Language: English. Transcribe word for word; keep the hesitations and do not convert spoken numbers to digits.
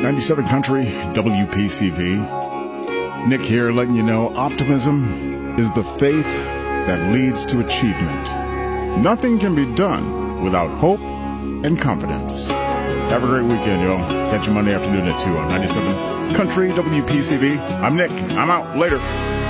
ninety-seven Country, W P C V. Nick here letting you know optimism is the faith that leads to achievement. Nothing can be done without hope and confidence. Have a great weekend, y'all. Catch you Monday afternoon at two on ninety-seven Country, W P C V. I'm Nick. I'm out. Later.